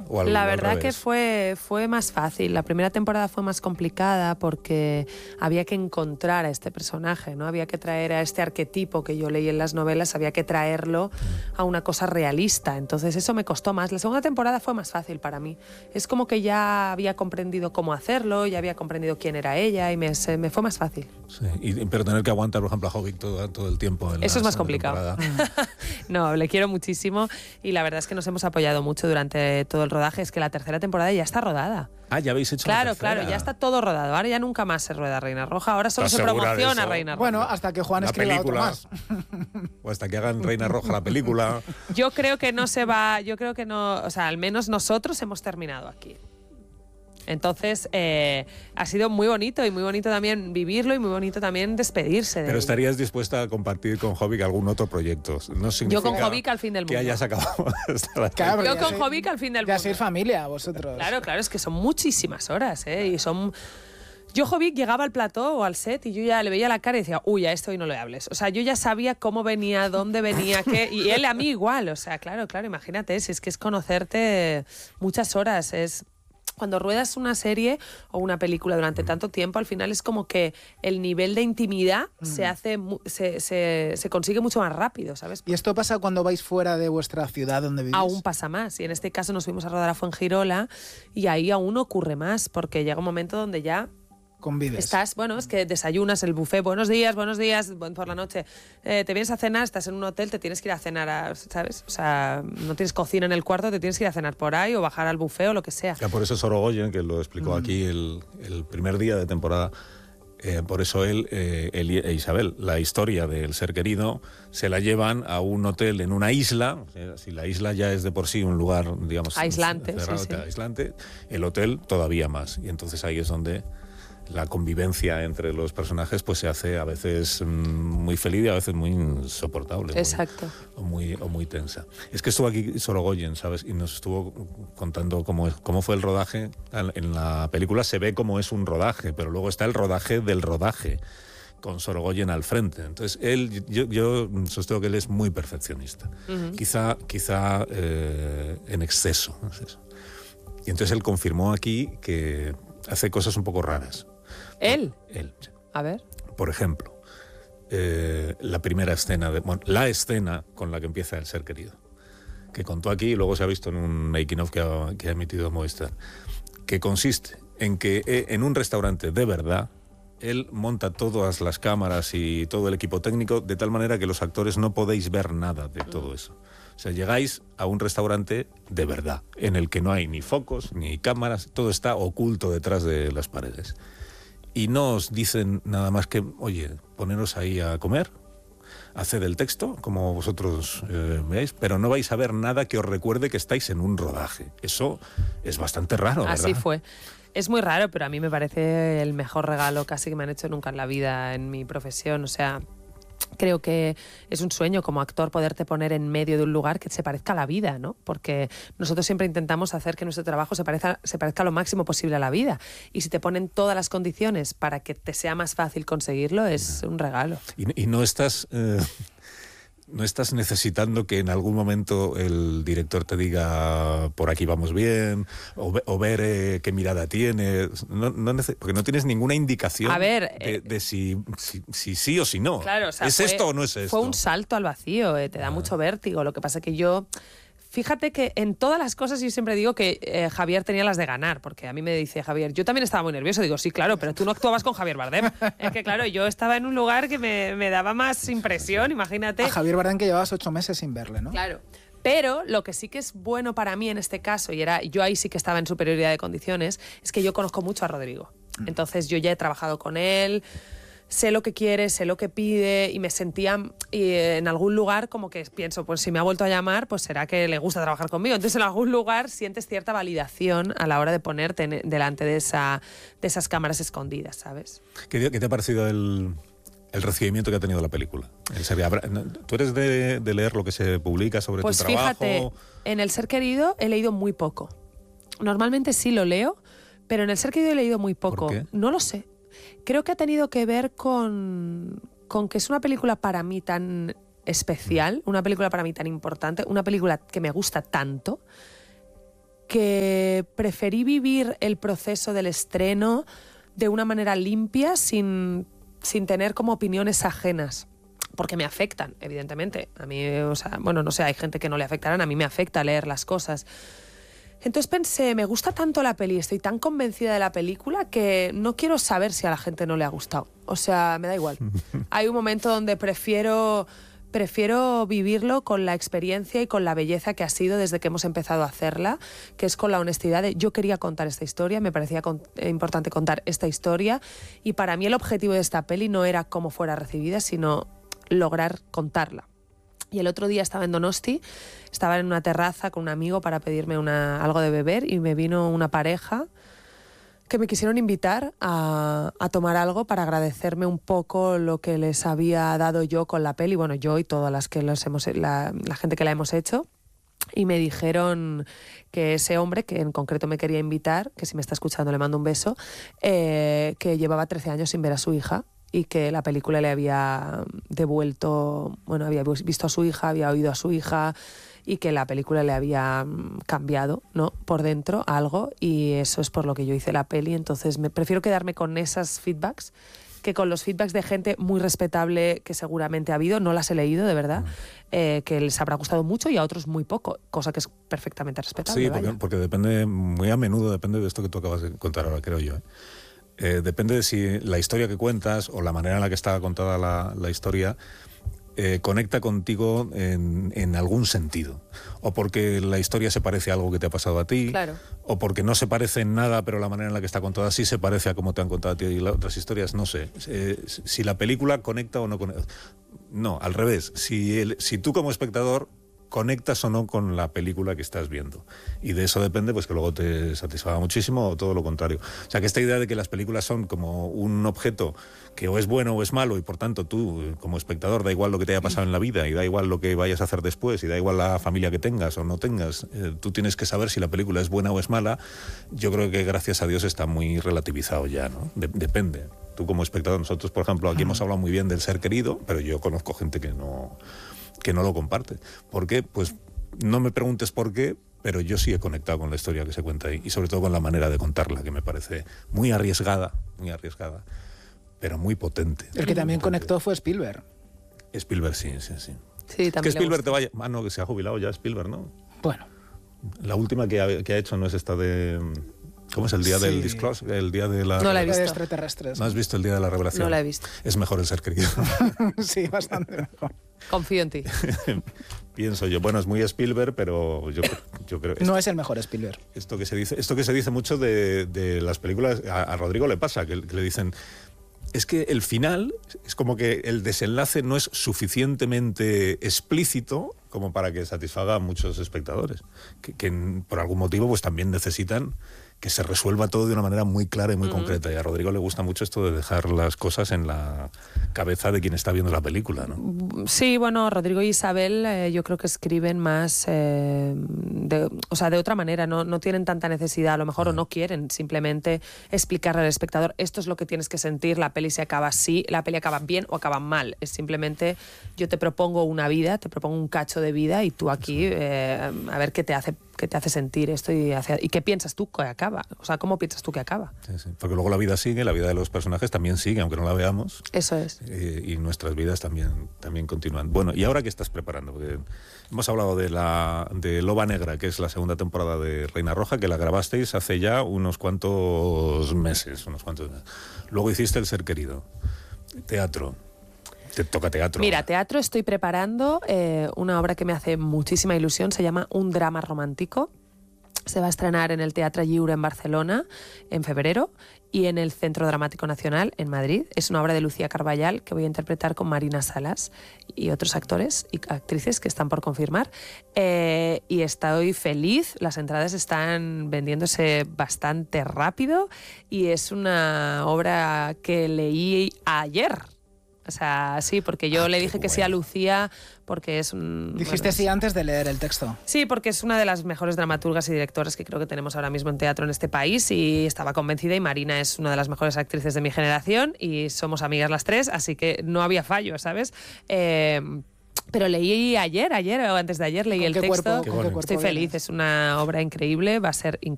o La al verdad revés? que fue más fácil. La primera temporada fue más complicada porque había que encontrar a este personaje, ¿no? Había que traer a este arquetipo que yo leí en las novelas, había que traerlo a una cosa realista. Entonces eso me costó más. La segunda temporada fue más fácil para mí. Es como que ya había comprendido cómo hacerlo, ya había comprendido quién era ella y me fue más fácil. Sí, pero tener que aguantar, por ejemplo, a Jovic todo el tiempo en Eso la es más segunda complicado. temporada. No, le quiero muchísimo y la verdad es que nos hemos apoyado mucho durante todo el rodaje. Es que la tercera temporada ya está rodada. Ah, ya habéis hecho la tercera. Claro, ya está todo rodado. Ahora ya nunca más se rueda Reina Roja. Ahora solo se ¿Estás segura de promociona eso? Reina Roja. Bueno, hasta que Juan La escriba otro película, más. o hasta que hagan Reina Roja la película. Yo creo que no se va, yo creo que no, o sea, al menos nosotros hemos terminado aquí. Entonces, ha sido muy bonito y muy bonito también vivirlo y muy bonito también despedirse de Pero él. estarías dispuesta a compartir con Jovic algún otro proyecto. No Yo con Jovic al fin del mundo. que hayas acabado. Claro, Yo ya con sé- Jovic al fin del Ya mundo. sois familia, vosotros. Claro, es que son muchísimas horas, y son... Yo, Jovic, llegaba al plató o al set y yo ya le veía la cara y decía, uy, a esto hoy no le hables. O sea, yo ya sabía cómo venía, dónde venía, qué... Y él a mí igual. O sea, claro, imagínate, si es que es conocerte muchas horas, es... Cuando ruedas una serie o una película durante tanto tiempo, al final es como que el nivel de intimidad se consigue mucho más rápido, ¿sabes? ¿Y esto pasa cuando vais fuera de vuestra ciudad donde vivís? Aún pasa más. Y en este caso nos fuimos a rodar a Fuengirola y ahí aún ocurre más, porque llega un momento donde ya Convives. estás, bueno, es que desayunas el buffet, buenos días, por la noche, te vienes a cenar, estás en un hotel, te tienes que ir a cenar, ¿sabes? O sea, no tienes cocina en el cuarto, te tienes que ir a cenar por ahí o bajar al buffet o lo que sea. Ya por eso Sorogoyen, que lo explicó aquí el primer día de temporada, por eso él e Isabel, la historia del ser querido, se la llevan a un hotel en una isla. O sea, si la isla ya es de por sí un lugar, digamos, Aislante, cerrado, sí. aislante, el hotel todavía más. Y entonces ahí es donde la convivencia entre los personajes pues se hace a veces muy feliz y a veces muy insoportable. Exacto. O muy tensa. Es que estuvo aquí Sorogoyen, ¿sabes? Y nos estuvo contando cómo fue el rodaje. En la película se ve cómo es un rodaje, pero luego está el rodaje del rodaje, con Sorogoyen al frente. Entonces, yo sostengo que él es muy perfeccionista. Uh-huh. Quizá en exceso. Y entonces él confirmó aquí que hace cosas un poco raras. ¿Él? Él. A ver. Por ejemplo, la primera escena, la escena con la que empieza El ser querido, que contó aquí y luego se ha visto en un making of que ha emitido Movistar, que consiste en que en un restaurante de verdad él monta todas las cámaras y todo el equipo técnico de tal manera que los actores no podéis ver nada de todo eso. O sea, llegáis a un restaurante de verdad, en el que no hay ni focos, ni cámaras, todo está oculto detrás de las paredes. Y no os dicen nada más que, oye, poneros ahí a comer, haced el texto, como vosotros veáis, pero no vais a ver nada que os recuerde que estáis en un rodaje. Eso es bastante raro, ¿verdad? Así fue. Es muy raro, pero a mí me parece el mejor regalo casi que me han hecho nunca en la vida, en mi profesión. O sea, creo que es un sueño como actor poderte poner en medio de un lugar que se parezca a la vida, ¿no? Porque nosotros siempre intentamos hacer que nuestro trabajo se parezca lo máximo posible a la vida. Y si te ponen todas las condiciones para que te sea más fácil conseguirlo, es un regalo. Y no estás... ¿No estás necesitando que en algún momento el director te diga por aquí vamos bien o ver qué mirada tiene? Porque no tienes ninguna indicación de si sí o si no. Claro, o sea, ¿Es esto o no es esto? Fue un salto al vacío, te da mucho vértigo. Lo que pasa que yo... Fíjate que en todas las cosas yo siempre digo que Javier tenía las de ganar, porque a mí me dice Javier, yo también estaba muy nervioso, digo, sí, claro, pero tú no actuabas con Javier Bardem. Es que claro, yo estaba en un lugar que me daba más impresión, imagínate. A Javier Bardem que llevabas 8 meses sin verle, ¿no? Claro. Pero lo que sí que es bueno para mí en este caso, y yo ahí sí que estaba en superioridad de condiciones, es que yo conozco mucho a Rodrigo. Entonces yo ya he trabajado con él, sé lo que quiere, sé lo que pide y me sentía en algún lugar como que pienso, pues si me ha vuelto a llamar, pues será que le gusta trabajar conmigo. Entonces en algún lugar sientes cierta validación a la hora de ponerte delante de esas cámaras escondidas, ¿sabes? ¿Qué te ha parecido el recibimiento que ha tenido la película? ¿Tú eres de leer lo que se publica sobre pues tu trabajo? Pues fíjate, en El ser querido he leído muy poco. Normalmente sí lo leo, pero en El ser querido he leído muy poco. ¿Por qué? No lo sé. Creo que ha tenido que ver con que es una película para mí tan especial, una película para mí tan importante, una película que me gusta tanto, que preferí vivir el proceso del estreno de una manera limpia, sin tener como opiniones ajenas. Porque me afectan, evidentemente. A mí, o sea, bueno, no sé, hay gente que no le afectarán, a mí me afecta leer las cosas. Entonces pensé, me gusta tanto la peli, estoy tan convencida de la película que no quiero saber si a la gente no le ha gustado. O sea, me da igual. Hay un momento donde prefiero vivirlo con la experiencia y con la belleza que ha sido desde que hemos empezado a hacerla, que es con la honestidad de yo quería contar esta historia, me parecía importante contar esta historia, y para mí el objetivo de esta peli no era cómo fuera recibida, sino lograr contarla. Y el otro día estaba en Donosti, estaba en una terraza con un amigo para pedirme algo de beber, y me vino una pareja que me quisieron invitar a tomar algo para agradecerme un poco lo que les había dado yo con la peli, bueno, yo y todas las que la gente que la hemos hecho. Y me dijeron que ese hombre, que en concreto me quería invitar, que si me está escuchando le mando un beso, que llevaba 13 años sin ver a su hija, y que la película le había devuelto, bueno, había visto a su hija, había oído a su hija, y que la película le había cambiado, ¿no?, por dentro algo, y eso es por lo que yo hice la peli. Entonces prefiero quedarme con esas feedbacks que con los feedbacks de gente muy respetable que seguramente ha habido, no las he leído, de verdad, que les habrá gustado mucho y a otros muy poco, cosa que es perfectamente respetable. Sí, porque depende, muy a menudo depende de esto que tú acabas de contar ahora, creo yo, depende de si la historia que cuentas o la manera en la que está contada la historia conecta contigo en algún sentido. O porque la historia se parece a algo que te ha pasado a ti, claro, o porque no se parece en nada, pero la manera en la que está contada sí se parece a cómo te han contado a ti y las otras historias, no sé. Si la película conecta o no conecta. No, al revés. Si tú como espectador conectas o no con la película que estás viendo. Y de eso depende pues que luego te satisfaga muchísimo o todo lo contrario. O sea, que esta idea de que las películas son como un objeto que o es bueno o es malo, y por tanto tú como espectador da igual lo que te haya pasado en la vida y da igual lo que vayas a hacer después y da igual la familia que tengas o no tengas, tú tienes que saber si la película es buena o es mala. Yo creo que gracias a Dios está muy relativizado ya, ¿no? Depende. Tú como espectador, nosotros por ejemplo aquí hemos hablado muy bien del ser querido, pero yo conozco gente que no lo comparte. ¿Por qué? Pues no me preguntes por qué, pero yo sí he conectado con la historia que se cuenta ahí, y sobre todo con la manera de contarla, que me parece muy arriesgada, pero muy potente. El que también conectó fue Spielberg. Spielberg, sí. Sí, también. Que Spielberg te vaya... Ah, no, que se ha jubilado ya Spielberg, ¿no? Bueno. La última que ha hecho no es esta de... ¿Cómo es el día del disclosure? El día de la... No la he visto. Extraterrestres. ¿No has visto el día de la revelación? No la he visto. Es mejor el ser querido. Sí, bastante mejor. Confío en ti. Pienso yo. Bueno, es muy Spielberg, pero yo creo... No es el mejor Spielberg. Esto que se dice mucho de las películas, a Rodrigo le pasa, que le dicen... Es que el final, es como que el desenlace no es suficientemente explícito como para que satisfaga a muchos espectadores, que por algún motivo pues también necesitan que se resuelva todo de una manera muy clara y muy concreta. Y a Rodrigo le gusta mucho esto de dejar las cosas en la cabeza de quien está viendo la película, ¿no? Sí, bueno, Rodrigo y Isabel yo creo que escriben más de otra manera, no tienen tanta necesidad, a lo mejor, o no quieren simplemente explicarle al espectador esto es lo que tienes que sentir, la peli se acaba así, la peli acaba bien o acaba mal. Es simplemente yo te propongo una vida, te propongo un cacho de vida, y tú aquí a ver qué te hace sentir esto y qué piensas tú que acaba. O sea, ¿cómo piensas tú que acaba? Sí. Porque luego la vida sigue, la vida de los personajes también sigue, aunque no la veamos. Eso es. Y nuestras vidas también continúan. Bueno, ¿y ahora qué estás preparando? Porque hemos hablado de Loba Negra, que es la segunda temporada de Reina Roja, que la grabasteis hace ya unos cuantos meses. Luego hiciste El ser querido. Teatro. Te toca teatro. Mira, teatro estoy preparando una obra que me hace muchísima ilusión, se llama Un drama romántico. Se va a estrenar en el Teatre Lliure en Barcelona en febrero y en el Centro Dramático Nacional en Madrid. Es una obra de Lucía Carballal que voy a interpretar con Marina Salas y otros actores y actrices que están por confirmar. Y estoy feliz, las entradas están vendiéndose bastante rápido y es una obra que leí ayer. O sea, sí, porque yo le dije que sí a Lucía porque es un... Dijiste sí antes de leer el texto. Sí, porque es una de las mejores dramaturgas y directoras que creo que tenemos ahora mismo en teatro en este país, y estaba convencida, y Marina es una de las mejores actrices de mi generación y somos amigas las tres, así que no había fallo, ¿sabes? Pero leí ayer o antes de ayer leí ¿Con el qué texto. cuerpo- con qué cuerpo Estoy feliz, vienes? es una obra increíble, va a ser increíble.